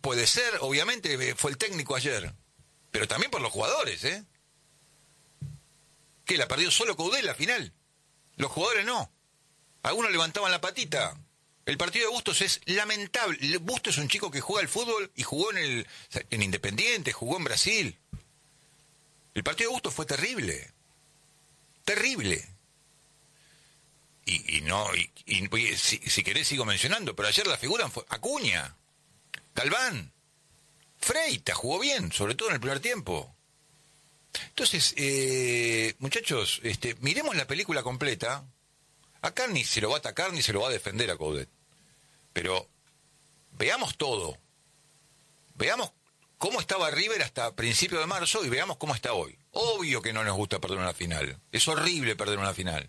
puede ser, obviamente, fue el técnico ayer. Pero también por los jugadores, ¿eh? ¿Qué, la perdió solo Coudet la final? Los jugadores no. Algunos levantaban la patita. El partido de Bustos es lamentable. Bustos es un chico que juega al fútbol y jugó en Independiente, jugó en Brasil. El partido de Bustos fue terrible. Terrible. Y si querés sigo mencionando, pero ayer la figura fue Acuña, Galván, Freita jugó bien, sobre todo en el primer tiempo. Entonces, muchachos, miremos la película completa. Acá ni se lo va a atacar ni se lo va a defender a Coudet. Pero veamos todo. Veamos cómo estaba River hasta principios de marzo y veamos cómo está hoy. Obvio que no nos gusta perder una final. Es horrible perder una final.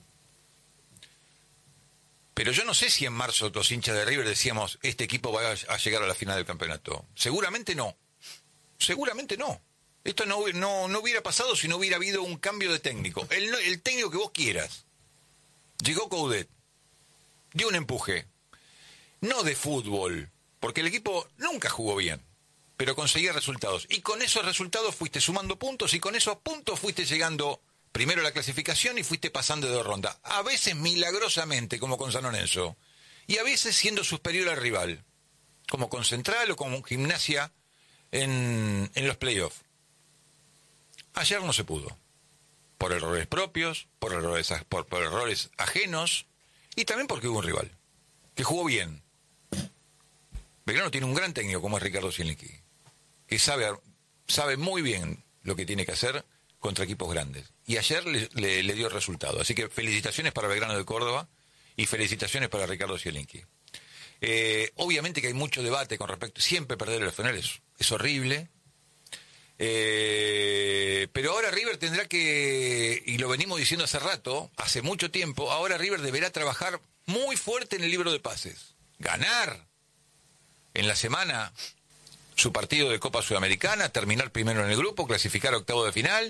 Pero yo no sé si en marzo los hinchas de River decíamos, este equipo va a llegar a la final del campeonato. Seguramente no. Seguramente no. Esto no hubiera pasado si no hubiera habido un cambio de técnico. El técnico que vos quieras. Llegó Coudet. Dio un empuje. No de fútbol, porque el equipo nunca jugó bien, pero conseguía resultados. Y con esos resultados fuiste sumando puntos y con esos puntos fuiste llegando primero a la clasificación y fuiste pasando de 2 rondas. A veces milagrosamente, como con San Lorenzo, y a veces siendo superior al rival, como con Central o con Gimnasia en los playoffs. Ayer no se pudo. Por errores propios, por errores ajenos, y también porque hubo un rival que jugó bien. Belgrano tiene un gran técnico como es Ricardo Zielinski, que sabe muy bien lo que tiene que hacer contra equipos grandes. Y ayer le dio resultado. Así que felicitaciones para Belgrano de Córdoba y felicitaciones para Ricardo Zielinski. Obviamente que hay mucho debate con respecto. Siempre perder el final es horrible. Pero ahora River tendrá que, y lo venimos diciendo hace rato, hace mucho tiempo, ahora River deberá trabajar muy fuerte en el libro de pases. Ganar en la semana su partido de Copa Sudamericana, terminar primero en el grupo, clasificar a octavo de final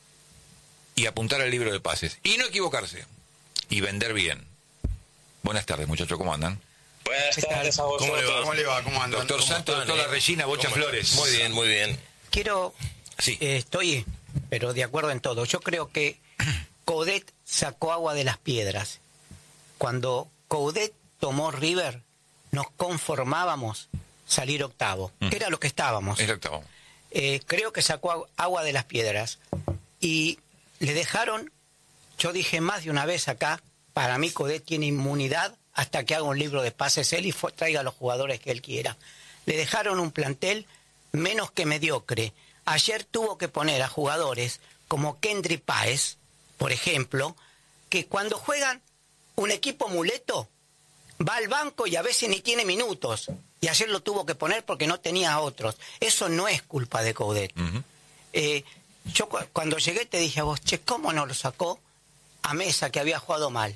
y apuntar al libro de pases. Y no equivocarse. Y vender bien. Buenas tardes, muchachos, ¿cómo andan? Buenas tardes a vosotros. ¿Cómo le va? ¿Cómo andan? Doctor Santos, doctora Regina, Bocha Flores. Muy bien, muy bien. Sí. Estoy, pero de acuerdo en todo. Yo creo que Coudet sacó agua de las piedras. Cuando Coudet tomó River, nos conformábamos salir octavo. Era lo que estábamos. Era octavo. Creo que sacó agua de las piedras. Y le dejaron, yo dije más de una vez acá, para mí Coudet tiene inmunidad hasta que haga un libro de pases él y traiga a los jugadores que él quiera. Le dejaron un plantel menos que mediocre. Ayer tuvo que poner a jugadores como Kendry Páez, por ejemplo, que cuando juegan un equipo muleto, va al banco y a veces ni tiene minutos. Y ayer lo tuvo que poner porque no tenía a otros. Eso no es culpa de Coudet. Yo cuando llegué te dije a vos, che, ¿cómo no lo sacó a Mesa, que había jugado mal?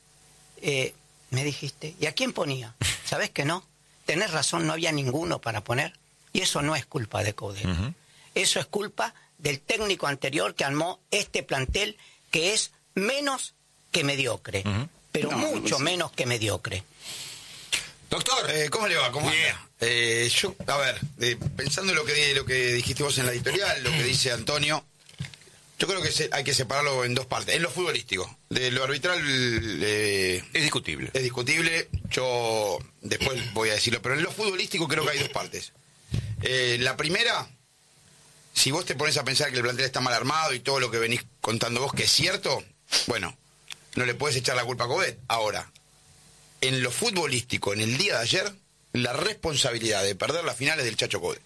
Me dijiste, ¿y a quién ponía? ¿Sabés que no? Tenés razón, no había ninguno para poner. Y eso no es culpa de Coudet. Eso es culpa del técnico anterior que armó este plantel que es menos que mediocre. Pero mucho menos que mediocre. Doctor, ¿cómo le va? ¿Cómo anda? Yo, a ver, pensando en lo que dijiste vos en la editorial, lo que dice Antonio, yo creo que hay que separarlo en 2 partes. En lo futbolístico, de lo arbitral es discutible. Es discutible, yo después voy a decirlo, pero en lo futbolístico creo que hay 2 partes. La primera, si vos te pones a pensar que el plantel está mal armado y todo lo que venís contando vos que es cierto, bueno, no le puedes echar la culpa a Coudet. Ahora, en lo futbolístico, en el día de ayer, la responsabilidad de perder las finales del Chacho Coudet.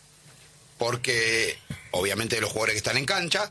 Porque, obviamente, de los jugadores que están en cancha,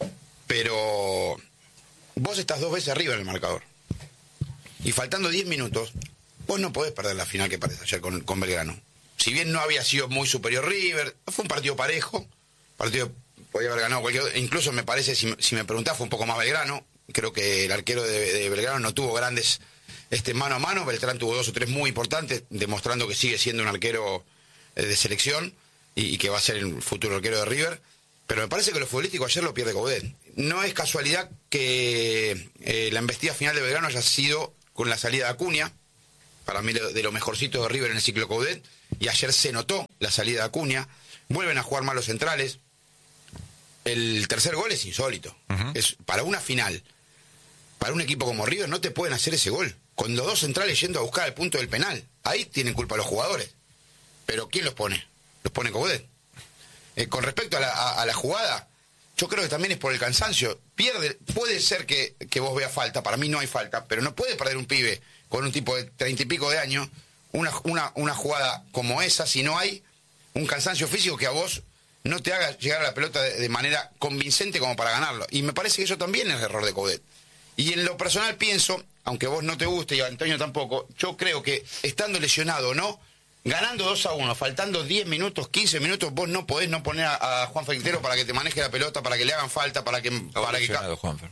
pero vos estás 2 veces arriba en el marcador. Y faltando 10 minutos, vos no podés perder la final que perdés ayer con Belgrano. Si bien no había sido muy superior River, fue un partido parejo, partido podía haber ganado cualquier otro. Incluso me parece, si me preguntás, fue un poco más Belgrano. Creo que el arquero de Belgrano no tuvo grandes mano a mano. Beltrán tuvo 2 o 3 muy importantes, demostrando que sigue siendo un arquero de selección y que va a ser el futuro arquero de River. Pero me parece que lo futbolístico ayer lo pierde Coudet. No es casualidad que la embestida final de Belgrano haya sido con la salida de Acuña, para mí de lo mejorcito de River en el ciclo Coudet, y ayer se notó la salida de Acuña. Vuelven a jugar mal los centrales. El tercer gol es insólito. Es para una final, para un equipo como River, no te pueden hacer ese gol. Con los dos centrales yendo a buscar el punto del penal. Ahí tienen culpa los jugadores. Pero ¿quién los pone? Los pone Coudet. Con respecto a la jugada, yo creo que también es por el cansancio. Puede ser que vos veas falta, para mí no hay falta, pero no puede perder un pibe con un tipo de 30 y pico de años una jugada como esa si no hay un cansancio físico que a vos no te haga llegar a la pelota de manera convincente como para ganarlo. Y me parece que eso también es error de Coudet. Y en lo personal pienso, aunque a vos no te guste y a Antonio tampoco, yo creo que estando lesionado o no, ganando 2-1, faltando 10 minutos, 15 minutos, vos no podés no poner a Juanfer Quintero para que te maneje la pelota, para que le hagan falta, para que... Juanfer.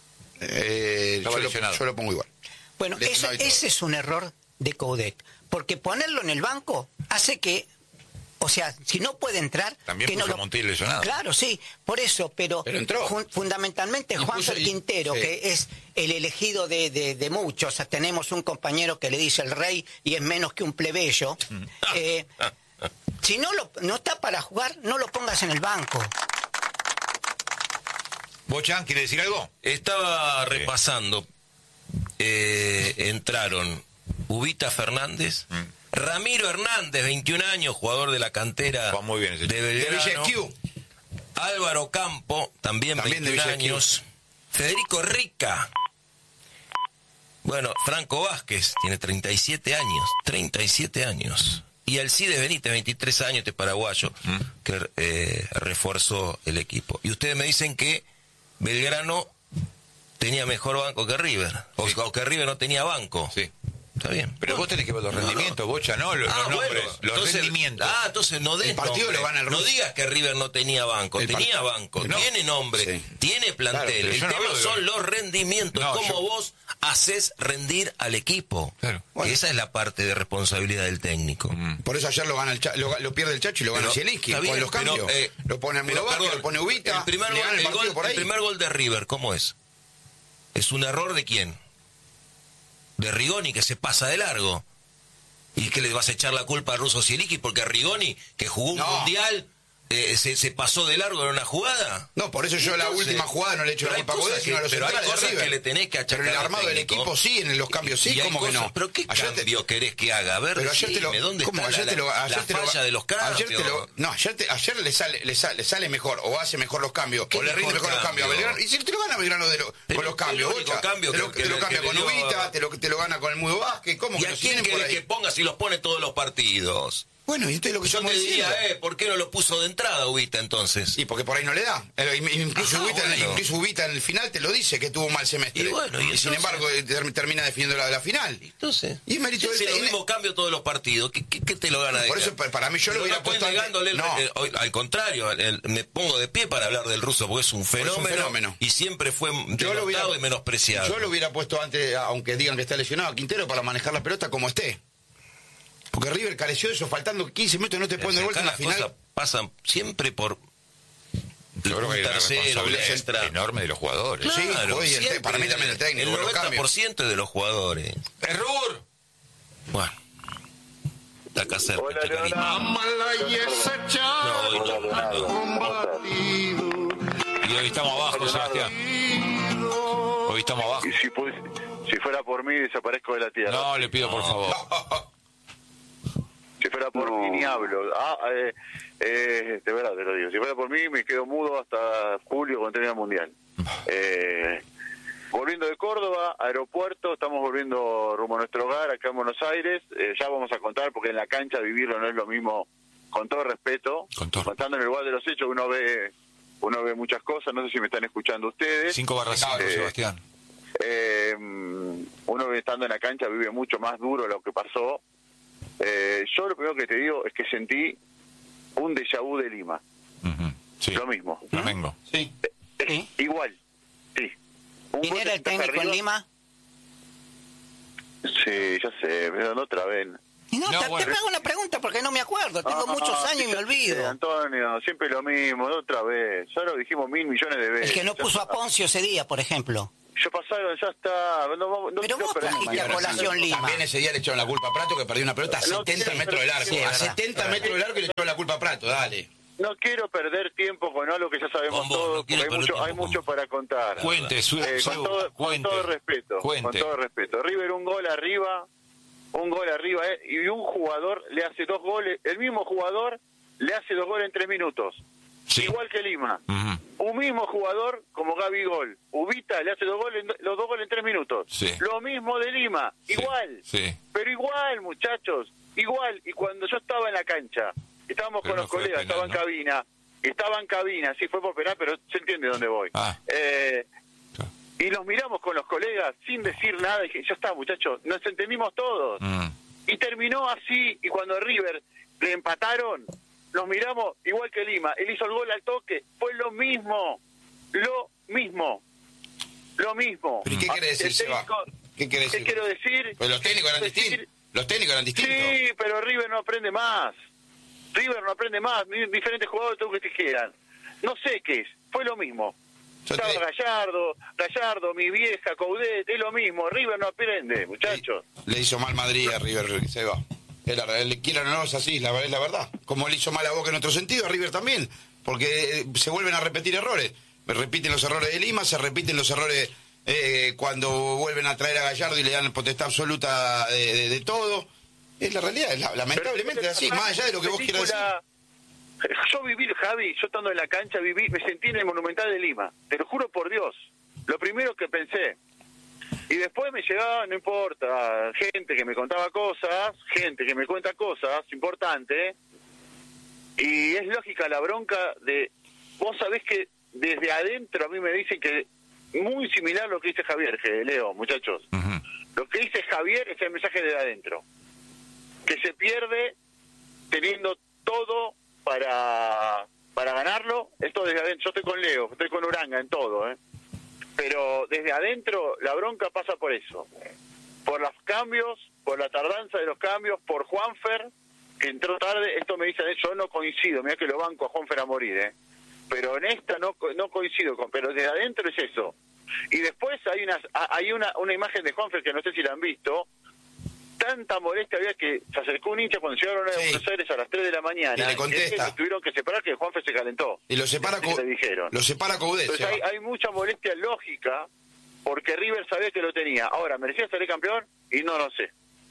Yo lo pongo igual. Bueno, ese es un error de Coudet, porque ponerlo en el banco hace que, o sea, si no puede entrar... También que puso no a Montiel lesionado. Claro, sí, por eso, pero entró. Fundamentalmente Juanfer Quintero, sí, que es el elegido de muchos, o sea, tenemos un compañero que le dice el rey y es menos que un plebeyo, si no está para jugar, no lo pongas en el banco. ¿Bochan quiere decir algo? Estaba repasando. Entraron Ubita Fernández, Ramiro Hernández, 21 años, jugador de la cantera muy bien ese de Belgrano. Álvaro Campo, también 21 años. Federico Rica. Bueno, Franco Vázquez, tiene 37 años. 37 años. Y Alcides Benítez, 23 años, este paraguayo, que reforzó el equipo. Y ustedes me dicen que Belgrano tenía mejor banco que River. O que River no tenía banco. Sí. Está bien. Pero vos tenés que ver los rendimientos, Bocha, ¿no? Los nombres, bueno, los entonces, rendimientos. Entonces no des el partido nombre. lo gana el No Ruso. digas que River no tenía banco. Tenía banco, No. tiene nombre, Sí. tiene plantel. Claro, pero el yo no tema hablo de son los rendimientos. No, Cómo vos haces rendir al equipo. Claro. Bueno. Esa es la parte de responsabilidad del técnico. Por eso ayer lo pierde el Chacho y lo gana Pero, Zielinski está bien, con los cambios. Lo pone a pero, Vázquez, perdón, lo pone Ubita, el primer le gana el partido por ahí. el primer gol de River, ¿cómo es? ¿Es un error de quién? De Rigoni, que se pasa de largo. ¿Y que le vas a echar la culpa a Russo Zielinski porque Rigoni, que jugó un mundial, se pasó de largo en una jugada? No, por eso yo la última jugada no le echo la culpa a Coudet, sino a los pero hay centrales de cosas River. que le tenés que achacar. Pero en el al armado del técnico. equipo sí, en los cambios sí, Y hay ¿cómo que cosas, no? ¿Pero qué Ayer cambio querés que haga? A ver, pero ayer decime, ¿dónde ¿cómo? está la falla de los cambios? Ayer le sale mejor, o hace mejor los cambios, o le rinde mejor los cambios a Belgrano. Y si te lo gana Belgrano con los cambios, Bocha, te lo cambia con Ubita, te lo gana con el Mudo Vázquez, ¿cómo ¿Y que a no quién tienen por querés ahí? que ponga si los pone todos los partidos? Bueno, y entonces lo que Yo estamos te diría, diciendo. ¿por qué no lo puso de entrada Ubita entonces? Y porque por ahí no le da. Incluso Ubita en el final te lo dice que tuvo un mal semestre. Y bueno, y sin entonces- embargo termina definiendo la final. Entonces, Y mérito si del hace lo técnico. mismo cambio todos los partidos, ¿qué te lo gana de Por eso, cara? para mí, yo lo Pero hubiera no estoy puesto antes. negándole No. al contrario, me pongo de pie para hablar del Ruso porque es un fenómeno, y siempre fue denostado y menospreciado. Yo lo hubiera puesto antes, aunque digan que está lesionado, a Quintero para manejar la pelota como esté. Porque River careció de eso, faltando 15 minutos, no te pueden dar vuelta en la Las final. cosas pasan siempre por Yo creo que hay una tercero, responsabilidad extra. enorme de los jugadores. Sí, Claro, hoy siempre, para mí también el técnico, El con los 90% de los jugadores. ¡Error! Bueno, está acá cerca. Hola, Chacarita. Y hoy estamos abajo, Sebastián. Hoy estamos abajo. Y si fuera por mí, desaparezco de la tierra. No, le pido por favor. Si fuera por mí, ni hablo. De verdad te lo digo. Si fuera por mí, me quedo mudo hasta julio cuando termine el Mundial. Volviendo de Córdoba, aeropuerto, estamos volviendo rumbo a nuestro hogar acá en Buenos Aires. Ya vamos a contar, porque en la cancha vivirlo no es lo mismo, con todo respeto. Contando en el lugar de los hechos, uno ve muchas cosas. No sé si me están escuchando ustedes. 5/5, Sebastián. Uno estando en la cancha vive mucho más duro lo que pasó. Yo lo primero que te digo es que sentí un déjà vu de Lima. Sí. Lo mismo. Flamengo. Sí. ¿Sí? Igual, sí. ¿Quién era el técnico en Lima? Sí, ya sé, pero no otra vez. No, No, te bueno. hago una pregunta porque no me acuerdo. Tengo muchos años y me olvido. Antonio, siempre lo mismo, otra vez. Ya lo dijimos 1.000 millones de veces. El que no puso a Poncio ese día, por ejemplo. ya pasaron, ya está. No Pero vos trajiste a colación Lima. También ese día le echaron la culpa a Prato, que perdió una pelota a 70 metros del arco. Sí, a verdad. 70 metros del arco y le echaron la culpa a Prato, dale. No quiero perder tiempo con algo que ya sabemos Con vos, todos, no quiero porque perder hay tiempo mucho con para contar. Cuente, Con todo respeto, Cuente. con todo respeto. River un gol arriba, y un jugador le hace 2 goles, el mismo jugador le hace 2 goles en 3 minutos. Sí. Igual que Lima. Ujú. Un mismo jugador como Gabigol, Ubita le hace 2 goles, los 2 goles en 3 minutos. Sí. Lo mismo de Lima, Sí, igual. sí. Pero igual, muchachos, igual. Y cuando yo estaba en la cancha, estábamos Pero con no los fue colegas, penal, estaba en cabina, sí fue por penal, pero se entiende dónde voy. Ah. Y nos miramos con los colegas sin decir nada, y dije, ya está, muchachos, nos entendimos todos. Y terminó así, y cuando River le empataron, nos miramos igual que Lima. Él hizo el gol al toque, fue lo mismo. ¿Pero y qué quiere decir, El Seba? técnico- ¿Qué quiere decir? ¿Qué quiero decir? Pues los técnicos eran Decir- distintos. Los técnicos eran distintos. Sí, pero River no aprende más. Diferentes jugadores, todo lo que te quieran. No sé qué es, fue lo mismo. Yo te- Estaba Gallardo, mi vieja, Coudet, es lo mismo. River no aprende, muchachos. Le hizo mal Madrid a River, Seba. Quieran o no, es así, es la verdad. Como le hizo mal a Boca en otro sentido, a River también. Porque se vuelven a repetir errores. Repiten los errores de Lima, se repiten los errores cuando vuelven a traer a Gallardo y le dan potestad absoluta de todo. Es la realidad, lamentablemente es así, más allá de lo que vos quieras decir. Yo viví, Javi, yo estando en la cancha, me sentí en el Monumental de Lima. Te lo juro por Dios. Lo primero que pensé. Y después me llegaba, no importa, gente que me contaba cosas, gente que me cuenta cosas importantes. Y es lógica la bronca de... Vos sabés que desde adentro a mí me dicen que muy similar a lo que dice Javier, Leo, muchachos. Lo que dice Javier es el mensaje de adentro. Que se pierde teniendo todo para ganarlo. Esto desde adentro. Yo estoy con Leo, estoy con Uranga en todo, pero desde adentro la bronca pasa por eso, por los cambios, por la tardanza de los cambios, por Juanfer, que entró tarde. Esto me dicen, yo no coincido, mirá que lo banco a Juanfer a morir, pero en esta no coincido pero desde adentro es eso. Y después hay una imagen de Juanfer que no sé si la han visto. Tanta molestia había que se acercó un hincha cuando llegaron a Buenos Aires a las 3 de la mañana. Y le contesta. Y tuvieron que separar, que Juanfer se calentó. Y lo separa Coudet. Entonces hay mucha molestia lógica porque River sabía que lo tenía. Ahora, ¿merecía salir campeón? Y no lo sé.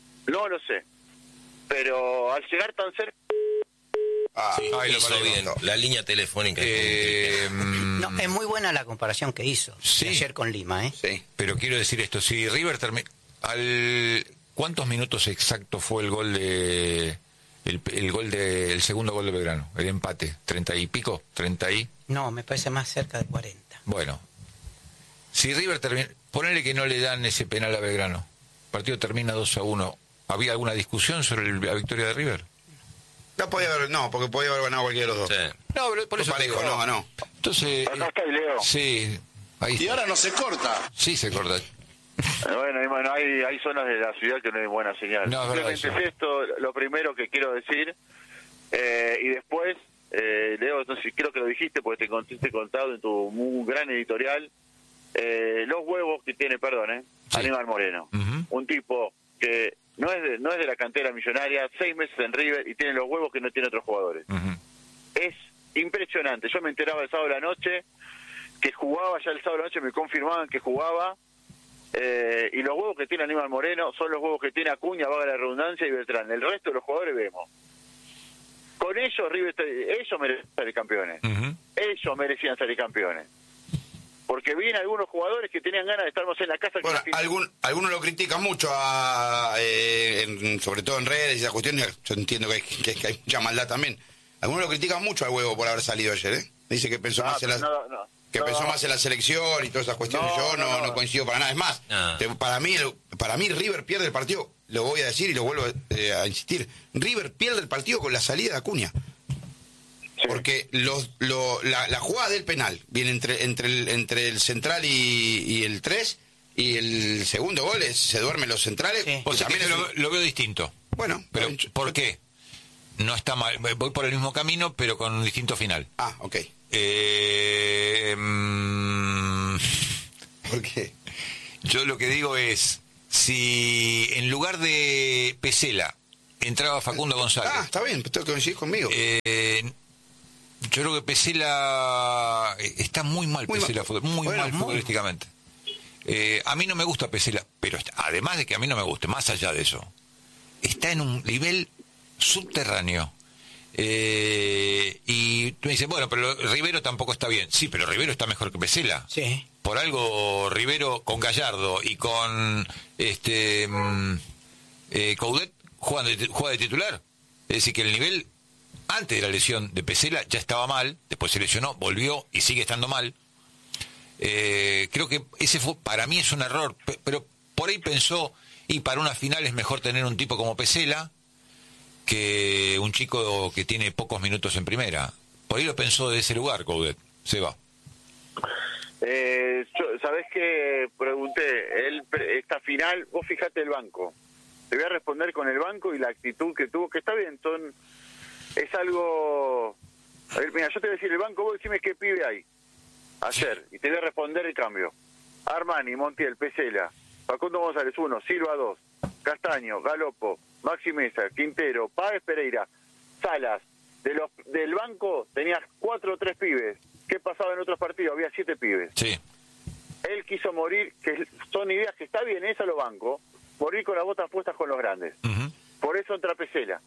Pero al llegar tan cerca... Lo hizo bien. La línea telefónica. No, es muy buena la comparación que hizo Sí. de ayer con Lima, Sí. Pero quiero decir esto, si River ¿cuántos minutos exactos fue el gol de el segundo gol de Belgrano? El empate, 30 y pico, 30 y... No, me parece más cerca de 40. Bueno, si River termina, ponele que no le dan ese penal a Belgrano, el partido termina 2-1, ¿había alguna discusión sobre la victoria de River? Porque podía haber ganado cualquiera de los dos. Sí. No, pero por eso Parejo, te digo, no ganó. Entonces, Acá está el Leo. sí, ahí Y está. ahora no se corta. Sí se corta. Bueno, hay zonas de la ciudad que no hay buena señal. No, es verdad Simplemente eso. es esto lo primero que quiero decir. Y después, Leo, no sé si creo que lo dijiste porque te contado en tu muy gran editorial, los huevos que tiene, Sí. Aníbal Moreno. Ujú. Un tipo que no es de la cantera millonaria, 6 meses en River y tiene los huevos que no tiene otros jugadores. Ujú. Es impresionante. Yo me enteraba el sábado de la noche que jugaba, ya el sábado de la noche me confirmaban que jugaba. Y los huevos que tiene Aníbal Moreno son los huevos que tiene Acuña, valga la redundancia, y Beltrán. El resto de los jugadores vemos. Con ellos, River, ellos merecían salir campeones. Ujú. Ellos merecían salir campeones. Porque vienen algunos jugadores que tenían ganas de estar más en la casa. Bueno, que algunos lo critican mucho, sobre todo en redes y esas cuestiones. Yo entiendo que hay mucha maldad también. Algunos lo critican mucho al huevo por haber salido ayer, ¿eh? Dice que pensó más en más en la selección y todas esas cuestiones. Yo no coincido para nada. Es más, para mí River pierde el partido, lo voy a decir y lo vuelvo a insistir. River pierde el partido con la salida de Acuña. Porque la jugada del penal viene entre el central y el 3, y el segundo gol se duermen los centrales. Sí. O sea, que lo veo distinto. Bueno, Pero, ¿por qué? No está mal, voy por el mismo camino, pero con un distinto final. Ok. ¿Por qué? Yo lo que digo es, si en lugar de Pesela entraba Facundo González... está bien, tengo que coincidir conmigo. Yo creo que Pesela está muy mal, Pesela, muy mal futbolísticamente. A mí no me gusta Pesela, pero además de que a mí no me guste, más allá de eso, está en un nivel subterráneo. Y tú me dices, bueno, pero Rivero tampoco está bien. Sí, pero Rivero está mejor que Pesela. Sí. Por algo Rivero con Gallardo y con Coudet juega de titular. Es decir, que el nivel antes de la lesión de Pesela ya estaba mal, después se lesionó, volvió y sigue estando mal. Creo que ese para mí es un error, pero por ahí pensó, y para una final es mejor tener un tipo como Pesela que un chico que tiene pocos minutos en primera. Por ahí lo pensó de ese lugar, Coudet. Se va. ¿Sabés qué? Pregunté, esta final, vos fijate el banco. Te voy a responder con el banco y la actitud que tuvo, que está bien, es algo... Mira, yo te voy a decir el banco, vos decime qué pibe hay ayer, y te voy a responder el cambio. Armani, Montiel, Pesela, Facundo González 1, Silva 2, Castaño, Galopo, Maxi Mesa, Quintero, Páez Pereira, Salas. Del banco tenías 4 o 3 pibes. ¿Qué pasaba en otros partidos? Había 7 pibes. Sí. Él quiso morir, que son ideas que está bien, esa lo banco, morir con las botas puestas con los grandes. Por eso entra Pesela.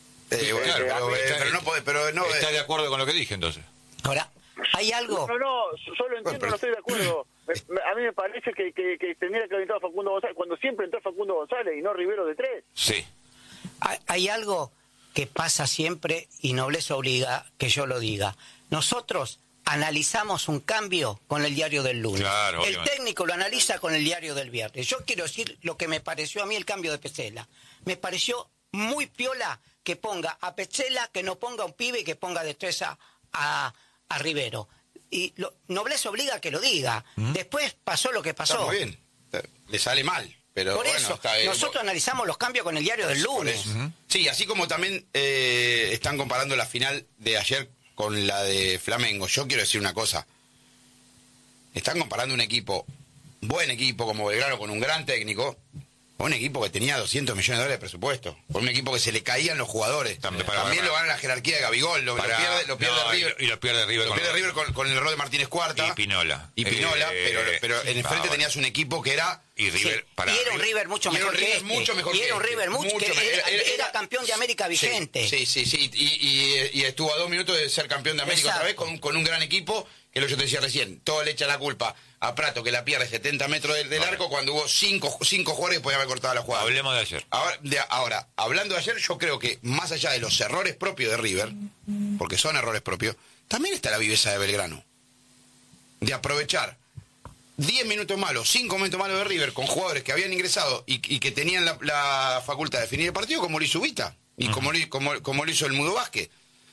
Pero no está de acuerdo con lo que dije, entonces. Ahora, ¿hay algo? No, yo lo entiendo, no estoy de acuerdo. A mí me parece que tendría que haber entrado Facundo González, cuando siempre entró Facundo González y no Rivero de 3. Sí. Hay algo que pasa siempre, y nobleza obliga que yo lo diga. Nosotros analizamos un cambio con el diario del lunes. Claro, el técnico lo analiza con el diario del viernes. Yo quiero decir lo que me pareció a mí el cambio de Pesela. Me pareció muy piola que ponga a Pesela, que no ponga a un pibe y que ponga de 3 a Rivero. Y nobleza obliga que lo diga. Después pasó lo que pasó. Está muy bien. Le sale mal. Pero por eso, nosotros analizamos los cambios con el diario del lunes. Sí, así como también están comparando la final de ayer con la de Flamengo. Yo quiero decir una cosa. Están comparando un buen equipo como Belgrano, con un gran técnico, con un equipo que tenía 200 millones de dólares de presupuesto, con un equipo que se le caían los jugadores. También lo gana la jerarquía de Gabigol, lo pierde River. Y lo pierde River. Lo pierde River con el error de Martínez Cuarta. Y Pinola. Pero en el frente tenías un equipo que era... Y River, y era un River mucho mejor que este. Y era un River era campeón de América vigente. Sí. Y estuvo a 2 minutos de ser campeón de América otra vez con un gran equipo, que lo yo te decía recién. Todo le echa la culpa a Prato, que la pierde 70 metros del arco, cuando hubo 5 jugadores que podían haber cortado la jugada. Hablemos de ayer. Ahora, hablando de ayer, yo creo que más allá de los errores propios de River, porque son errores propios, también está la viveza de Belgrano. De aprovechar 10 minutos malos, 5 momentos malos de River con jugadores que habían ingresado y que tenían la facultad de definir el partido, como lo hizo Ubita y como lo hizo el Mudo Vázquez.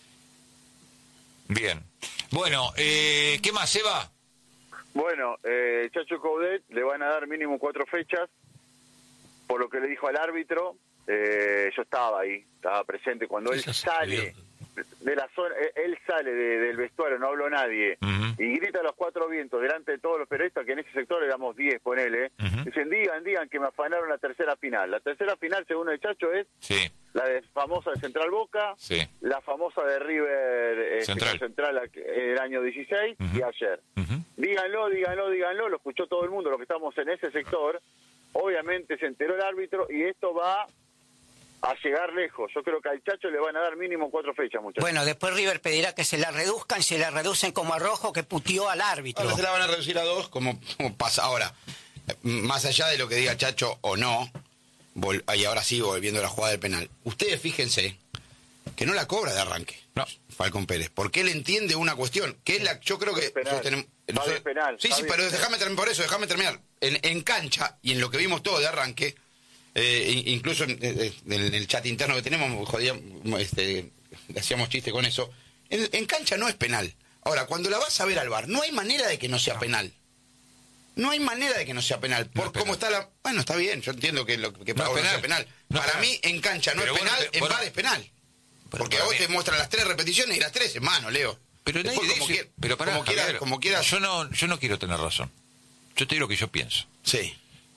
Bien. Bueno, ¿qué más, Eva? Bueno, Chacho Coudet le van a dar mínimo 4 fechas, por lo que le dijo al árbitro. Yo estaba ahí, estaba presente cuando él sale de la zona, él sale del vestuario, no habló nadie, y grita a los 4 vientos delante de todos los periodistas, que en ese sector éramos 10, ponele, dicen, digan que me afanaron la tercera final. La tercera final, según el Chacho, es la famosa de Central Boca, la famosa de River Central el año 16 y ayer. Díganlo, lo escuchó todo el mundo, los que estamos en ese sector. Obviamente se enteró el árbitro y esto va a llegar lejos. Yo creo que al Chacho le van a dar mínimo 4 fechas, muchachos. Bueno, después River pedirá que se la reduzcan, se la reducen como a Rojo, que puteó al árbitro. Ahora se la van a reducir a 2, como pasa ahora. Más allá de lo que diga Chacho o no, y ahora sí, volviendo a la jugada del penal, ustedes fíjense que no la cobra de arranque, no, Falcón Pérez, porque él entiende una cuestión, que es la... Yo creo que... penal. Sí, pero déjame terminar. En cancha, y en lo que vimos todo de arranque, incluso en el chat interno que tenemos, hacíamos chiste con eso, en cancha no es penal. Ahora, cuando la vas a ver al VAR, no hay manera de que no sea penal. No hay manera de que no sea penal. Por cómo está la... Bueno, está bien, yo entiendo que lo que para vos no sea penal. Para mí, en cancha no es penal, en VAR es penal. Porque a vos te muestran las 3 repeticiones y las 3 en mano, Leo. Pero como quiera. Yo no quiero tener razón. Yo te digo lo que yo pienso. Sí.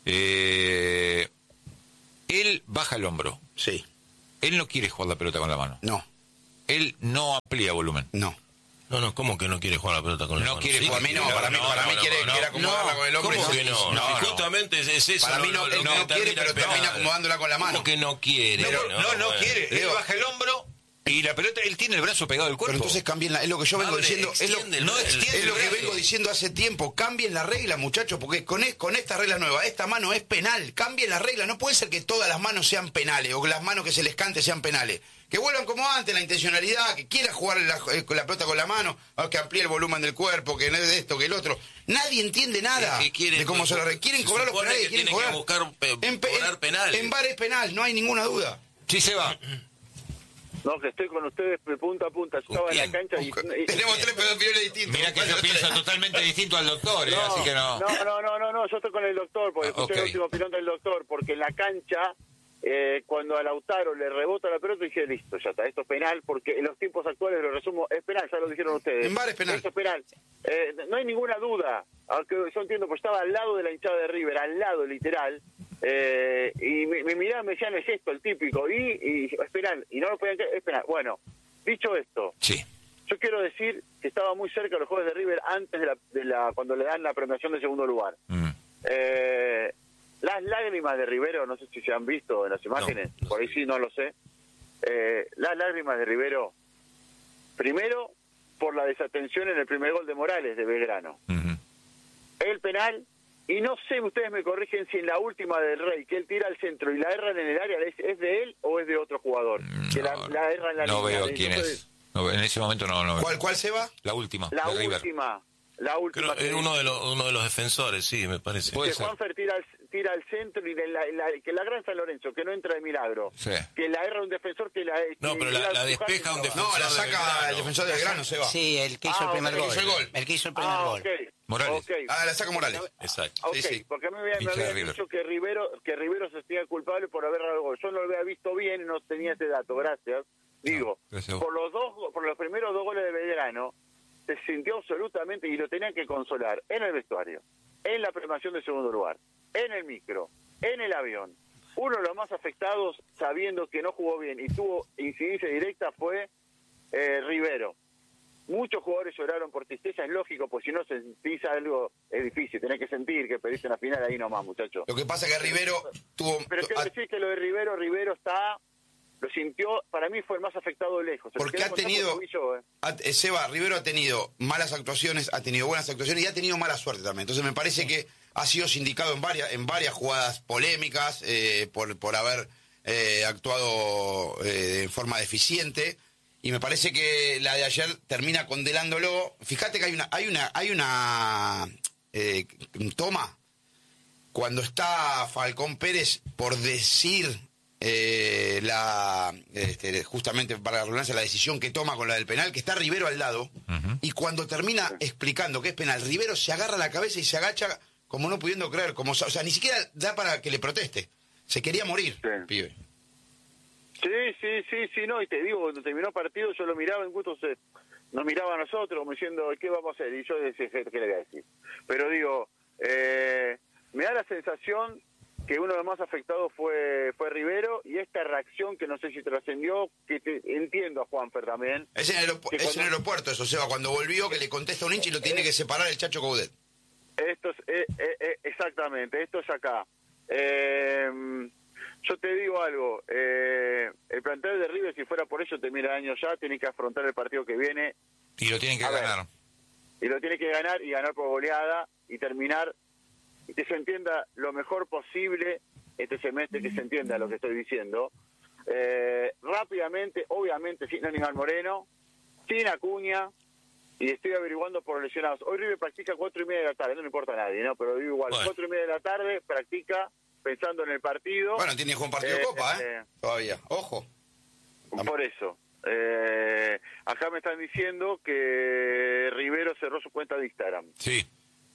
Él baja el hombro. Sí. Él no quiere jugar la pelota con la mano. No. Él no amplía volumen. No. No, ¿cómo que no quiere jugar la pelota con la mano? No quiere Sí, jugar. Para mí no, para mí quiere acomodarla con el hombro. ¿Cómo y que no? no. Justamente es eso. Para mí no, él no quiere, pero termina acomodándola con la mano. ¿Cómo que no quiere? No quiere. Él baja el hombro y la pelota, él tiene el brazo pegado al cuerpo. Pero entonces cambien es lo que yo vengo diciendo, es lo que vengo diciendo hace tiempo, cambien la regla, muchachos, porque con esta regla nueva, esta mano es penal, cambien la regla, no puede ser que todas las manos sean penales, o que las manos que se les cante sean penales. Que vuelvan como antes, la intencionalidad, que quiera jugar con la pelota con la mano, que amplíe el volumen del cuerpo, que no es de esto, que el otro. Nadie entiende nada de cómo se lo quieren cobrar los penales, quieren cobrar. Que buscar cobrar penales. En VAR es penal, no hay ninguna duda. Sí, se va. No, que estoy con ustedes de punta a punta. Yo estaba en la cancha y tenemos tres opiniones distintas. Mira que yo pienso totalmente distinto al doctor, así que no. No, yo estoy con el doctor, porque escuché la última opinión del doctor, porque en la cancha, cuando a Lautaro le rebota la pelota, dije, listo, ya está, esto es penal, porque en los tiempos actuales, lo resumo, es penal, ya lo dijeron ustedes. En VAR es penal. Esto es penal. No hay ninguna duda, aunque yo entiendo, pues estaba al lado de la hinchada de River, al lado, literal, y me miraban, me decían, es esto, el típico, y es penal, y no lo podían creer, es penal. Bueno, dicho esto, sí. Yo quiero decir que estaba muy cerca de los jugadores de River antes de la cuando le dan la premiación de segundo lugar. Las lágrimas de Rivero, no sé si se han visto en las imágenes, no por ahí sí, no lo sé. Las lágrimas de Rivero, primero por la desatención en el primer gol de Morales de Belgrano. El penal, y no sé, ustedes me corrigen si en la última del Rey, que él tira al centro y la erran en el área, ¿es de él o es de otro jugador? Que la erra en la no línea. Veo quién es. No, en ese momento no. ¿Cuál se va? La última. La de River. última. Creo que uno de los defensores, sí, me parece. Que Juanfer tira al centro y que la gran San Lorenzo, que no entra de milagro. Sí. Que la erra un defensor que la... No, pero la despeja un defensor. No, la saca el defensor del Grano, se va. Sí, el que hizo el primer gol. El que hizo el primer gol. Okay. Morales. Okay. La saca Morales. Exacto. Okay, sí. porque a mí me habían dicho que Rivero se sentía culpable por haber dado el gol. Yo no lo había visto bien y no tenía ese dato, gracias. Digo, por los primeros 2 goles de Belgrano, se sintió absolutamente, y lo tenían que consolar, en el vestuario, en la premiación de segundo lugar, en el micro, en el avión. Uno de los más afectados, sabiendo que no jugó bien y tuvo incidencia directa, fue Rivero. Muchos jugadores lloraron por tristeza, es lógico, pues si no sentís algo, es difícil, tenés que sentir que perdiste una final ahí nomás, muchachos. Lo que pasa es que Rivero tuvo... Pero quiero decir que lo de Rivero está... Lo sintió, para mí fue el más afectado de lejos. Porque ha tenido... Seba, Rivero ha tenido malas actuaciones, ha tenido buenas actuaciones y ha tenido mala suerte también. Entonces me parece que ha sido sindicado en varias jugadas polémicas por haber actuado de forma deficiente. Y me parece que la de ayer termina condenándolo. Fíjate que hay una toma cuando está Falcón Pérez por decir... justamente para la redundancia, la decisión que toma con la del penal, que está Rivero al lado, y cuando termina explicando que es penal, Rivero se agarra la cabeza y se agacha como no pudiendo creer, o sea, ni siquiera da para que le proteste, se quería morir, pibe. Sí, no, y te digo, cuando terminó el partido yo lo miraba, incluso nos miraba a nosotros como diciendo, ¿qué vamos a hacer? Y yo decía, ¿qué le voy a decir? Pero digo, me da la sensación que uno de los más afectados fue Rivero, y esta reacción que no sé si trascendió, entiendo a Juanfer también. Es en el aeropuerto eso, Seba, cuando volvió que le contesta a un hincha y lo tiene que separar el Chacho Coudet. Exactamente, esto es acá. Yo te digo algo, el plantel de River, si fuera por eso, termina el año ya, tiene que afrontar el partido que viene. Y lo tienen que ganar. Y lo tiene que ganar, y ganar por goleada, y terminar... y que se entienda lo mejor posible este semestre, que se entienda lo que estoy diciendo. Rápidamente, obviamente, sin Aníbal Moreno, sin Acuña, y estoy averiguando por los lesionados. Hoy River practica 4:30 de la tarde, no le importa a nadie, ¿no? Pero digo igual, bueno. 4:30 de la tarde practica pensando en el partido. Bueno, tiene que jugar un partido de Copa, todavía, ojo. Por eso. Acá me están diciendo que Rivero cerró su cuenta de Instagram. Sí.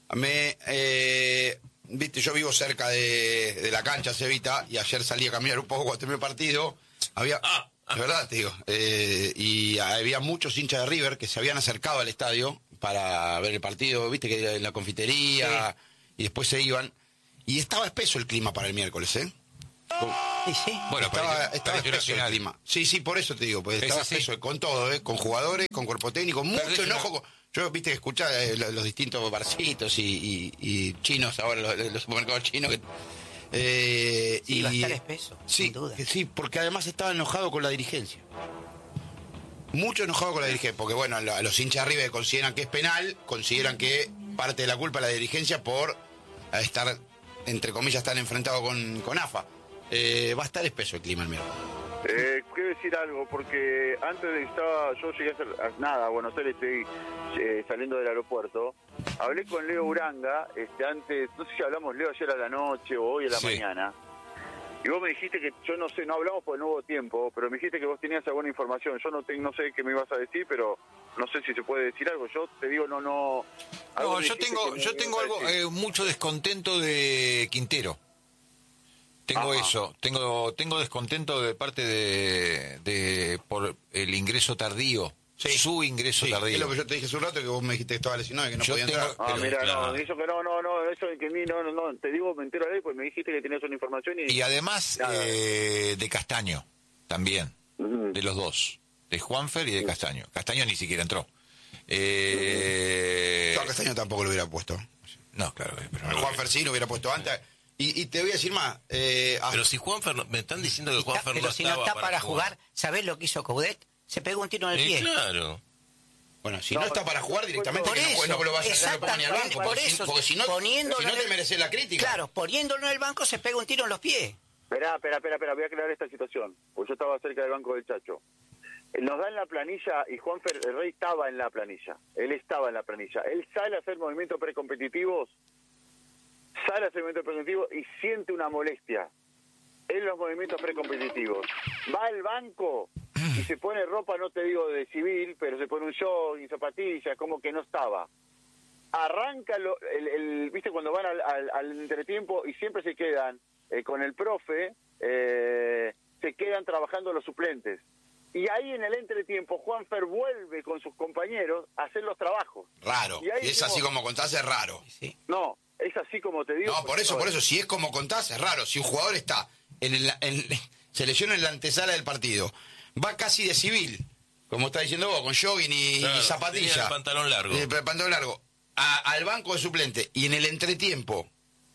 Viste, yo vivo cerca de la cancha, Cevita, y ayer salí a caminar un poco cuando terminé el partido. Había, de verdad te digo, y había muchos hinchas de River que se habían acercado al estadio para ver el partido, viste, que en la confitería, y después se iban. Y estaba espeso el clima para el miércoles, ¿eh? Y sí. Bueno, Estaba perdió una espeso el final. clima. Sí, por eso te digo, pues Es estaba así. espeso con todo, con jugadores, con cuerpo técnico, mucho Perdés enojo. una- Yo, viste, que escuchaba los distintos barcitos y chinos, ahora los supermercados chinos. Sí, va a estar espeso, sí, sin duda. Sí, porque además estaba enojado con la dirigencia. Mucho enojado con la dirigencia, porque bueno, a los hinchas de River consideran que es penal, consideran que parte de la culpa es la dirigencia por estar, entre comillas, tan enfrentado con AFA. Va a estar espeso el clima el miércoles. Quiero decir algo, porque antes de yo llegué a Buenos Aires, estoy saliendo del aeropuerto. Hablé con Leo Uranga, antes, no sé si hablamos, Leo, ayer a la noche o hoy a la mañana. Y vos me dijiste que, yo no sé, no hablamos porque no hubo tiempo, pero me dijiste que vos tenías alguna información. Yo no sé qué me ibas a decir, pero no sé si se puede decir algo. Yo te digo, no. No, yo tengo algo, mucho descontento de Quintero. Tengo eso, tengo descontento de parte de por el ingreso tardío, su ingreso tardío. Es lo que yo te dije hace un rato, que vos me dijiste que estaba lesionado y que no podía entrar. Mira, claro. eso que eso que ni no, te digo, me entero ahí, pues me dijiste que tenías una información Y además de Castaño, también, de los dos, de Juanfer y de Castaño. Castaño ni siquiera entró. Yo a Castaño tampoco lo hubiera puesto. No, claro. Pero A Juanfer sí lo hubiera puesto antes. Y te voy a decir más. Pero si Juanfer, me están diciendo que Juanfer no Pero si no está para jugar, ¿sabés lo que hizo Coudet? Se pegó un tiro en el pie. Claro. Bueno, si no está para jugar directamente, Por que eso, no lo vayas a poner ni al banco. por eso, Porque si no te mereces la crítica. Claro, poniéndolo en el banco se pega un tiro en los pies. Espera, voy a aclarar esta situación, porque yo estaba cerca del banco del Chacho. Nos dan la planilla y Juanfer el Rey estaba en la planilla. Él estaba en la planilla. Él sale a hacer movimientos precompetitivos, y siente una molestia en los movimientos precompetitivos. Va al banco y se pone ropa, no te digo de civil, pero se pone un jogging, zapatillas, como que no estaba. Arranca viste cuando van al entretiempo y siempre se quedan con el profe, se quedan trabajando los suplentes. Y ahí en el entretiempo Juanfer vuelve con sus compañeros a hacer los trabajos. Raro. Y ahí Y es así como contás, es raro. Sí. No, es así como te digo. No, por eso. Si es como contás, es raro. Si un jugador está se lesiona en la antesala del partido, va casi de civil, como está diciendo vos, con jogging y zapatilla. Tenía el pantalón largo. El pantalón largo. Al banco de suplente. Y en el entretiempo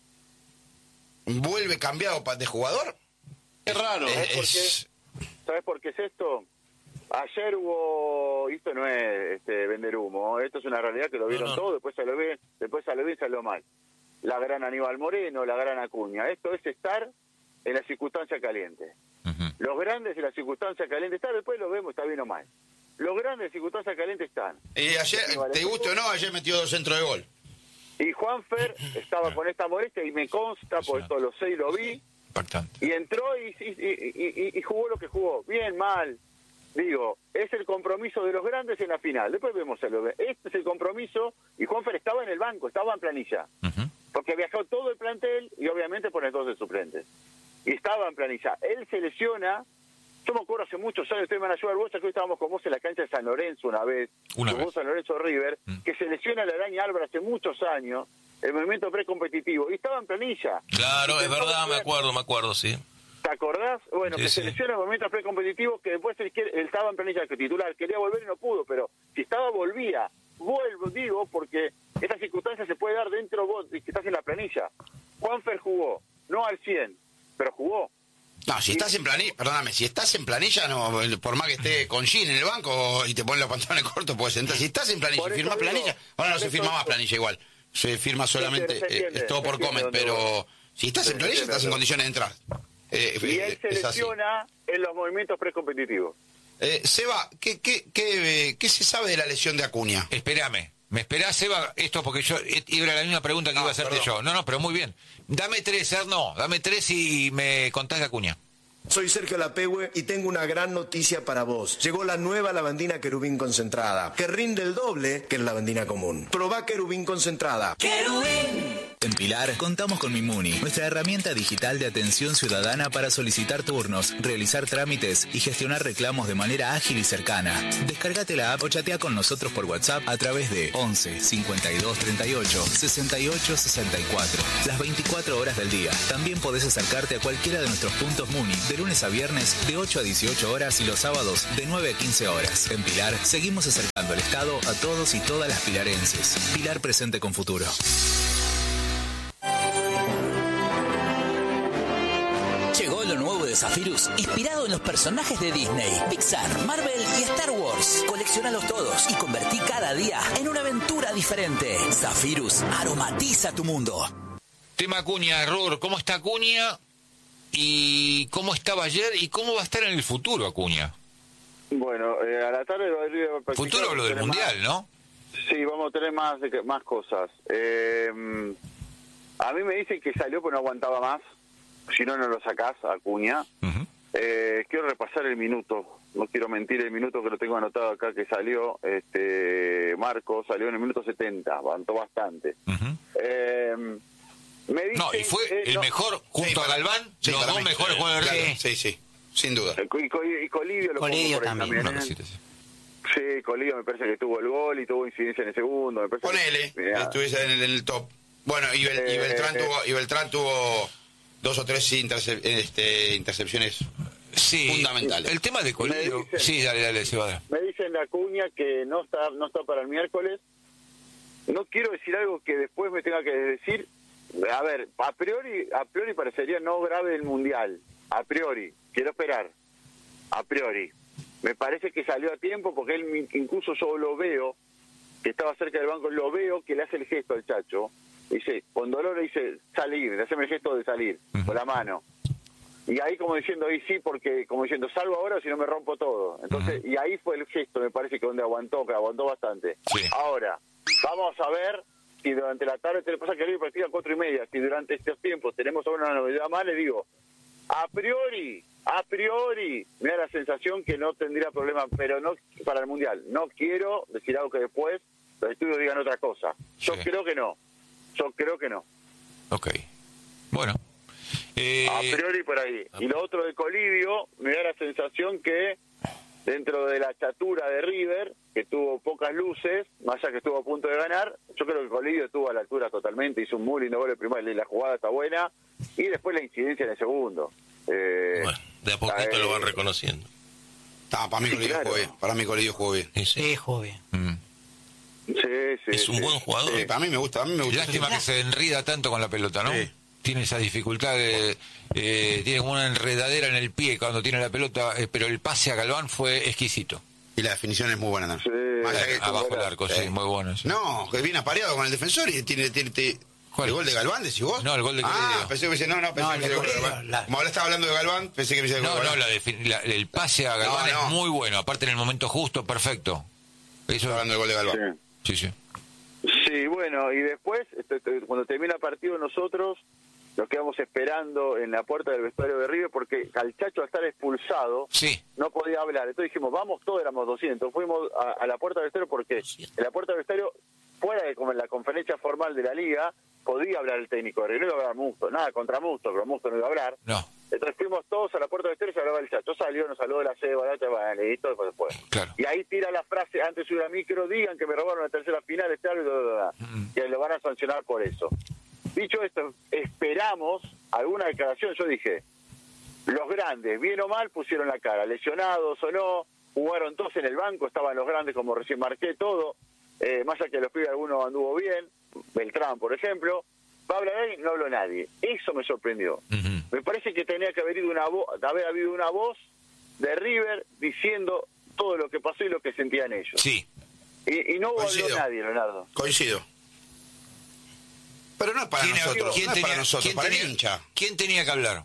vuelve cambiado de jugador. Es raro. ¿Sabes por qué es esto? Ayer hubo, esto no es vender humo, esto es una realidad que lo vieron todos, después salió bien, salió mal. La gran Aníbal Moreno, la gran Acuña, esto es estar en la circunstancia caliente. Los grandes en la circunstancia caliente están, después lo vemos, está bien o mal. Los grandes en circunstancia caliente están. Y ayer, te guste o no, ayer metió 2 centros de gol. Y Juanfer estaba con esta molestia y me consta, por esto lo sé y lo vi. Impactante. Y entró y jugó lo que jugó. Bien, mal. Digo, es el compromiso de los grandes en la final. Después vemos este es el compromiso. Y Juanfer estaba en el banco, estaba en planilla. Porque viajó todo el plantel y obviamente pone 12 suplentes. Y estaba en planilla. Él se lesiona. Yo me acuerdo hace muchos años, ustedes me van a ayudar, vos, que hoy estábamos con vos en la cancha de San Lorenzo una vez. Vos San Lorenzo River, que se lesiona la araña Álvaro hace muchos años. El movimiento precompetitivo, y estaba en planilla. Claro, es verdad, me acuerdo, sí. ¿Te acordás? Bueno, sí, que se lesiona el movimiento precompetitivo, que después él estaba en planilla de titular, quería volver y no pudo, pero si estaba, volvía. Vuelvo, digo, porque esta circunstancia se puede dar dentro vos, que estás en la planilla. Juanfer jugó, no al 100, pero jugó. No, si estás en planilla, perdóname, si estás en planilla, no, por más que esté con Jean en el banco y te ponen los pantalones cortos, puedes entrar. Si estás en planilla, firmás planilla, ahora no se firma más planilla igual. Se firma solamente, es todo por Comet, pero si estás en planilla estás en condiciones de entrar. Y él se lesiona en los movimientos precompetitivos. Seba, ¿qué se sabe de la lesión de Acuña? Espérame. ¿Me esperás, Seba? Esto porque yo era la misma pregunta que iba a hacerte yo. No, pero muy bien. Dame 3, Erno. Dame 3 y me contás de Acuña. Soy Sergio Lapehue y tengo una gran noticia para vos. Llegó la nueva lavandina Querubín concentrada, que rinde el doble que la lavandina común. Probá Querubín concentrada. Querubín. En Pilar, contamos con Mimuni, nuestra herramienta digital de atención ciudadana para solicitar turnos, realizar trámites y gestionar reclamos de manera ágil y cercana. Descárgate la app o chatea con nosotros por WhatsApp a través de 11 52 38 68 64. Las 24 horas del día. También podés acercarte a cualquiera de nuestros puntos Muni, de lunes a viernes de 8 a 18 horas y los sábados de 9 a 15 horas. En Pilar, seguimos acercando el Estado a todos y todas las pilarenses. Pilar presente con futuro. Llegó lo nuevo de Zephyrus, inspirado en los personajes de Disney, Pixar, Marvel y Star Wars. Colecciónalos todos y convertí cada día en una aventura diferente. Zephyrus, aromatiza tu mundo. Tema Acuña, Ror, ¿cómo está Acuña? ¿Y cómo estaba ayer? ¿Y cómo va a estar en el futuro Acuña? Bueno, a la tarde va a ir... Futuro hablo del Mundial, más, ¿no? Sí, vamos a tener más cosas. A mí me dicen que salió porque no aguantaba más. Si no, no lo sacás, Acuña. Uh-huh. Quiero repasar el minuto. No quiero mentir, el minuto que lo tengo anotado acá que salió. Marco salió en el minuto 70. Aguantó bastante. Uh-huh. Me dicen no, y fue el mejor, junto a Galván, los dos mejores jugadores de River. Sí, sin duda. Y Colidio lo Colidio pongo por ahí también. Sí, Colidio me parece que tuvo el gol y tuvo incidencia en el segundo. Me parece Ponele, estuviese en el top. Bueno, y Beltrán tuvo 2 o 3 intercepciones fundamentales. El tema de Colidio... Sí, dale, se va. Me dicen de Acuña que no está para el miércoles. No quiero decir algo que después me tenga que decir. A ver, a priori parecería no grave el Mundial. A priori, quiero esperar. A priori. Me parece que salió a tiempo porque él, incluso yo lo veo, que estaba cerca del banco, lo veo que le hace el gesto al Chacho. Dice, con dolor le dice salir, le hace el gesto de salir, con la mano. Y ahí como diciendo, y sí, porque como diciendo, salvo ahora si no me rompo todo. Entonces, y ahí fue el gesto, me parece que donde aguantó bastante. Sí. Ahora, vamos a ver si durante la tarde, te pasa que hoy partida a 4:30, si durante estos tiempos tenemos alguna novedad más, le digo, a priori, me da la sensación que no tendría problema, pero no para el Mundial. No quiero decir algo que después los estudios digan otra cosa. Yo creo que no. Ok. Bueno. A priori por ahí. Y lo otro de Colidio, me da la sensación que dentro de la chatura de River, que tuvo pocas luces, más allá que estuvo a punto de ganar, yo creo que Colidio estuvo a la altura totalmente, hizo un muy lindo gol el primero, la jugada está buena, y después la incidencia en el segundo. Bueno, de a poquito lo van reconociendo. Para mí Colidio jugó bien. Para mí Colidio jugó bien. Sí, jugó bien. Sí, es un buen jugador. Para mí me gusta. Lástima que se enrida tanto con la pelota, ¿no? Sí. Tiene esa dificultad, tiene como una enredadera en el pie cuando tiene la pelota, pero el pase a Galván fue exquisito. Y la definición es muy buena también. Sí, abajo del arco, sí, muy bueno eso. No, que viene apareado con el defensor y tiene ¿el gol de Galván, decís vos? No, el gol de Colidio. Pensé que no, pensé que de Galván. Como ahora estaba hablando de Galván, pensé que me decía el pase a Galván es muy bueno, aparte en el momento justo, perfecto. Eso hablando del gol de Galván. Sí. Sí, bueno, y después, cuando termina el partido nosotros nos quedamos esperando en la puerta del vestuario de River porque al Chacho al estar expulsado no podía hablar. Entonces dijimos, vamos todos, éramos 200. Fuimos a la puerta del vestuario porque en la puerta del vestuario, fuera de como en la conferencia formal de la liga, podía hablar el técnico de River. No iba a hablar Musto, nada contra Musto, pero Musto no iba a hablar. No. Entonces fuimos todos a la puerta del vestuario y se hablaba el Chacho. Salió, nos saludó de la sede, bueno, listo, después. Claro. Y ahí tira la frase, antes de subir a micro, digan que me robaron la tercera final, que lo van a sancionar por eso. Dicho esto, esperamos alguna declaración. Yo dije, los grandes, bien o mal, pusieron la cara, lesionados o no, jugaron todos en el banco, estaban los grandes como recién marqué, todo, más allá que los pibes alguno anduvo bien, Beltrán por ejemplo, ¿va a hablar ahí? No habló nadie. Eso me sorprendió. Uh-huh. Me parece que tenía que haber habido una voz de River diciendo todo lo que pasó y lo que sentían ellos. Sí. Y no habló nadie, Leonardo. Coincido. Pero no es para nosotros, para el hincha. ¿Quién tenía que hablar?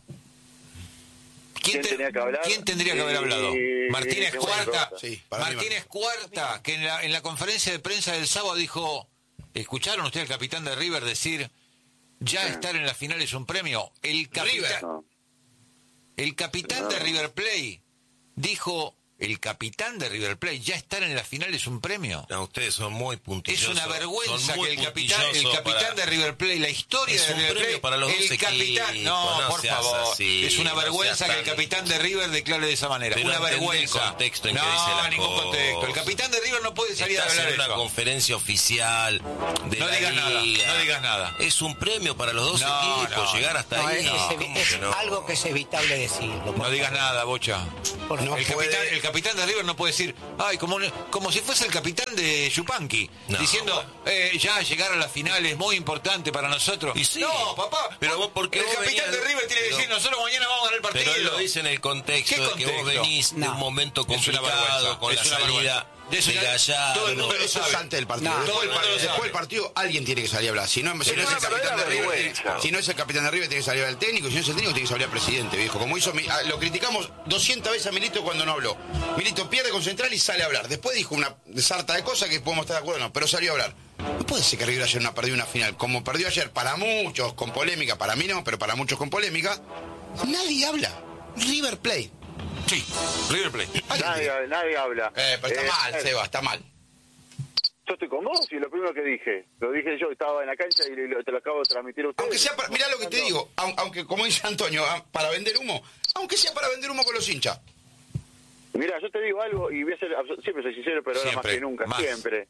¿Quién tendría que haber hablado? Martínez Cuarta. Martínez Cuarta, que en la conferencia de prensa del sábado dijo, ¿escucharon ustedes al capitán de River decir, ya estar en la final es un premio? El capitán de River Plate dijo, el capitán de River Plate, ya estar en la final es un premio. No, ustedes son muy puntillosos. Es una vergüenza que el capitán de River Plate, la historia de River Plate, para los el capitán, no, por favor, así, es una vergüenza que el capitán de River declare de esa manera. Pero una vergüenza. El contexto en que dice las ningún cosas. contexto. El capitán de River no puede salir a hablar de una eso. conferencia oficial de No la digas nada, liga. no digas nada. Es un premio para los dos equipos, llegar hasta No, ahí. es algo que es evitable decirlo. No digas nada, Bocha. No el capitán de River no puede decir, ay, como si fuese el capitán de Yupanqui, diciendo, ya llegar a la final es muy importante para nosotros. Y sí, no, papá, pero vos, porque el capitán de River tiene que decir, nosotros mañana vamos a ganar el partido. Pero él lo dice en el contexto de que vos venís de un momento complicado con la salida de Gallardo. Todo el mundo lo sabe antes del partido. Después del partido alguien tiene que salir a hablar. Si no es el capitán de River, si no es el capitán de River, tiene que salir al técnico. Si no es el técnico, tiene que salir al presidente, viejo. Como hizo, lo criticamos 200 veces a Milito cuando no habló. Milito pierde con Central y sale a hablar. Después dijo una sarta de cosas que podemos estar de acuerdo o no, pero salió a hablar. No puede ser que River ayer no perdió una final. Como perdió ayer, para muchos con polémica, para mí no, pero para muchos con polémica, nadie habla. River Plate. Sí, River Plate. Nadie habla. Pero está mal, Seba, está mal. Yo estoy con vos y lo primero que dije, lo dije yo, estaba en la cancha y te lo acabo de transmitir a ustedes. Aunque sea para, mirá lo que te digo, aunque como dice Antonio, para vender humo, aunque sea para vender humo con los hinchas. Mira, yo te digo algo y voy a ser, siempre soy sincero, pero ahora más que nunca, siempre.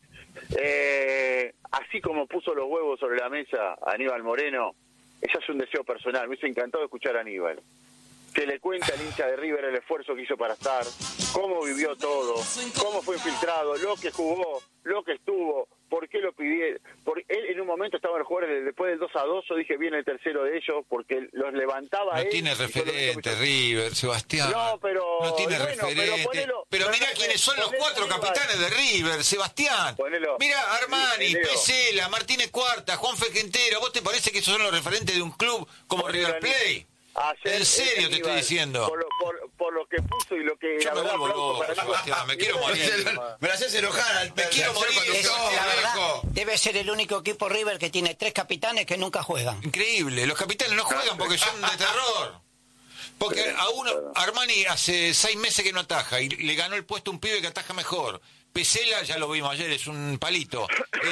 Así como puso los huevos sobre la mesa Aníbal Moreno, eso es un deseo personal, me hubiese encantado escuchar a Aníbal. Que le cuenta al hincha de River el esfuerzo que hizo para estar, cómo vivió todo, cómo fue infiltrado, lo que jugó, lo que estuvo, por qué lo pidieron. Él en un momento estaba en el jugador después del 2-2, yo dije viene el tercero de ellos, porque los levantaba no él. Tiene referente River, Sebastián. No, pero... No tiene referente. Pero mira quiénes son los 4 capitanes de River, Sebastián. Mira, Armani, Pesela, Martínez Cuarta, Juan Quintero. ¿Vos te parece que esos son los referentes de un club como River Plate? En serio te estoy diciendo. Por lo que puso y lo que... Yo me vuelvo loco, Sebastián, me quiero morir. Me la haces enojar. Me quiero morir. La verdad, debe ser el único equipo River que tiene 3 capitanes que nunca juegan. Increíble, los capitanes no juegan porque son de terror. Porque a uno, Armani hace 6 meses que no ataja y le ganó el puesto a un pibe que ataja mejor. Pesela, ya lo vimos ayer, es un palito.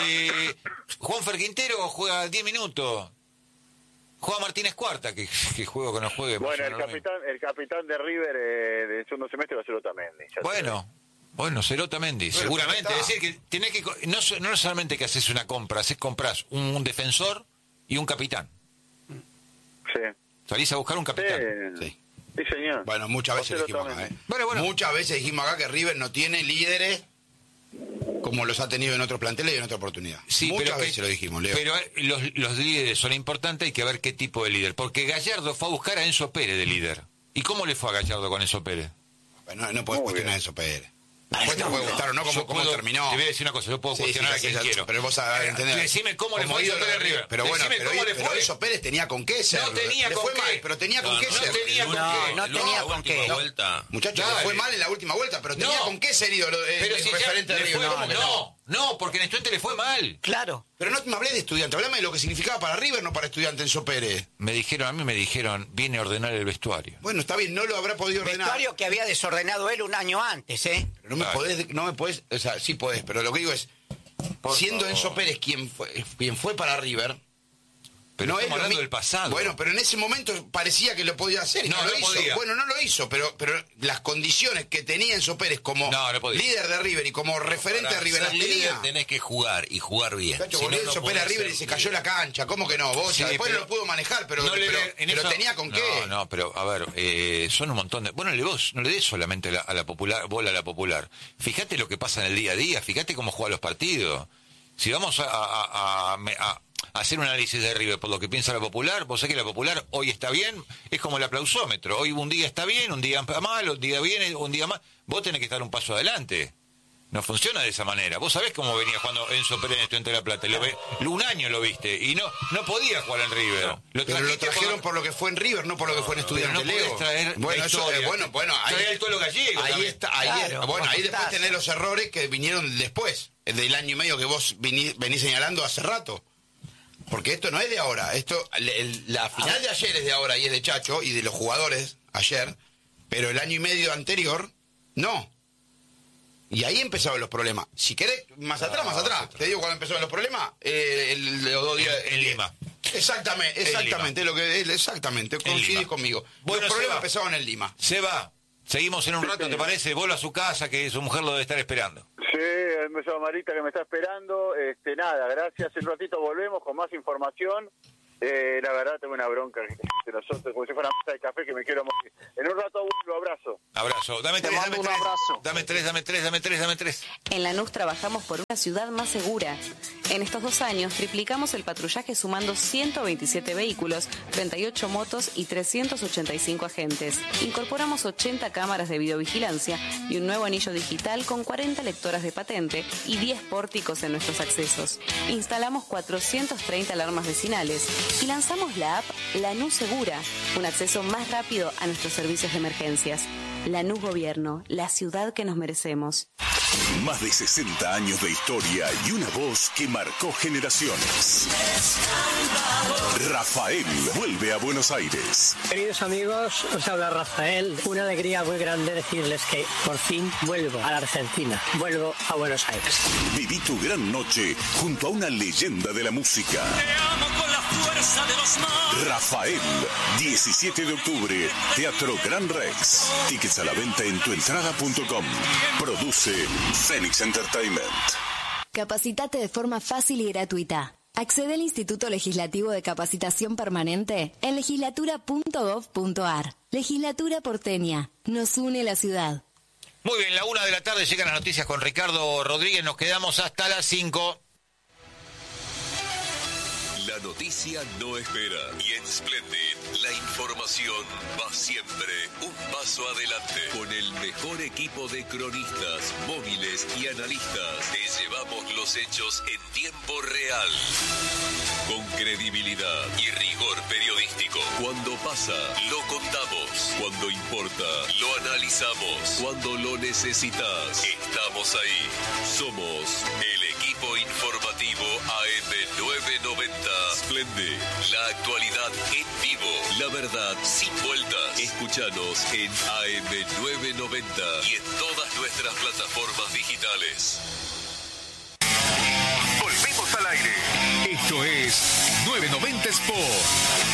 Juan Quintero juega 10 minutos. Juega Martínez Cuarta, que juego que no juegue. Bueno, el capitán de River del segundo semestre va a ser Otamendi. Bueno, ser Otamendi, seguramente. Es decir, que tenés que no solamente que haces una compra, compras un defensor y un capitán. Sí. Salís a buscar un capitán. Sí, señor. Bueno, muchas veces dijimos acá, Muchas veces dijimos acá que River no tiene líderes como los ha tenido en otros planteles y en otra oportunidad. Sí, muchas veces lo dijimos, Leo. Pero los líderes son importantes, hay que ver qué tipo de líder. Porque Gallardo fue a buscar a Enzo Pérez de líder. ¿Y cómo le fue a Gallardo con Enzo Pérez? Bueno, no podés cuestionar a Enzo Pérez. Después te puede gustar o no cómo terminó. Te voy a decir una cosa, yo puedo cuestionar a quien quiero. Pero vos sabés entender. Decime cómo le fue a Enzo Pérez River. Pero bueno, pero Enzo Pérez tenía con qué ser. No tenía con qué. Pero tenía con qué ser. No tenía con qué. Muchachos, le fue mal en la última vuelta, pero tenía con qué ser ídolo referente de River. No, porque en Estudiantes le fue mal. Claro. Pero no me hablé de Estudiantes, hablame de lo que significaba para River, no para Estudiantes Enzo Pérez. A mí me dijeron, viene a ordenar el vestuario. Bueno, está bien, no lo habrá podido ordenar. Vestuario que había desordenado él un año antes, ¿eh? Pero no me podés, o sea, sí podés, pero lo que digo es, siendo Enzo Pérez quien fue para River... Pero no estamos hablando del pasado. Bueno, pero en ese momento parecía que lo podía hacer. No lo hizo. Podía. Bueno, no lo hizo, pero las condiciones que tenía Enzo Pérez como líder de River y como referente de River las tenía. Tenés que jugar y jugar bien. Cacho, volvió Enzo Pérez a River y se cayó la cancha. ¿Cómo que no? Bocha, después no lo pudo manejar, pero tenía con qué. No, pero a ver, son un montón de... Bueno, no le des solamente a la popular, bola a la popular. Fíjate lo que pasa en el día a día, fíjate cómo juega los partidos. Si vamos a hacer un análisis de River por lo que piensa la popular, vos sabés que la popular hoy está bien, es como el aplausómetro, hoy un día está bien, un día mal, un día bien, un día mal, vos tenés que estar un paso adelante. No funciona de esa manera. Vos sabés cómo venía jugando Enzo Pérez en Estudiantes de La Plata. Un año lo viste y no podía jugar en River. Pero lo trajeron por lo que fue en River, no por lo que fue en Estudiantes. No podés traer ahí el Tuelo Gallego. Ahí está, ahí después tenés los errores que vinieron después, del año y medio que vos venís señalando hace rato. Porque esto no es de ahora, la final de ayer es de ahora y es de Chacho y de los jugadores ayer, pero el año y medio anterior, no. Y ahí empezaron los problemas. Si querés, más atrás. Te digo cuando empezaron los problemas, los 2 días... En Lima. Exactamente, coincidís conmigo. Bueno, los problemas empezaron en Lima. Seba, seguimos en un rato, ¿te parece? Vuelve a su casa, que su mujer lo debe estar esperando. Sí, me llama Marita que me está esperando. Nada, gracias. En un ratito volvemos con más información. La verdad tengo una bronca de nosotros, como si fuera una mesa de café que me quiero morir. En un rato vuelvo, abrazo. Abrazo. Dame Te 3, mando dame un 3. abrazo. Dame 3. En Lanús trabajamos por una ciudad más segura. En estos 2 años triplicamos el patrullaje sumando 127 vehículos, 38 motos y 385 agentes. Incorporamos 80 cámaras de videovigilancia y un nuevo anillo digital con 40 lectoras de patente y 10 pórticos en nuestros accesos. Instalamos 430 alarmas vecinales y lanzamos la app Lanús Segura, un acceso más rápido a nuestros servicios de emergencias. Lanús Gobierno, la ciudad que nos merecemos. Más de 60 años de historia y una voz que marcó generaciones. Rafael vuelve a Buenos Aires. Queridos amigos, os habla Rafael. Una alegría muy grande decirles que por fin vuelvo a la Argentina. Vuelvo a Buenos Aires. Viví tu gran noche junto a una leyenda de la música. Te amo con la fuerza de los mares. Rafael, 17 de octubre, Teatro Gran Rex. Tickets a la venta en tuentrada.com. Produce Phoenix Entertainment. Capacitate de forma fácil y gratuita. Accede al Instituto Legislativo de Capacitación Permanente en legislatura.gov.ar. Legislatura porteña. Nos une la ciudad. Muy bien, 1:00 p.m. llegan las noticias con Ricardo Rodríguez. Nos quedamos hasta las 5. La noticia no espera y en Splendid la información va siempre un paso adelante. Con el mejor equipo de cronistas, móviles y analistas, te llevamos los hechos en tiempo real. Con credibilidad y rigor periodístico. Cuando pasa, lo contamos. Cuando importa, lo analizamos. Cuando lo necesitas, estamos ahí. Somos el equipo informativo AM990. Splendid, la actualidad en vivo, la verdad sin vueltas. Escúchanos en AM990 y en todas nuestras plataformas digitales. Volvemos al aire. Esto es 990 Sport.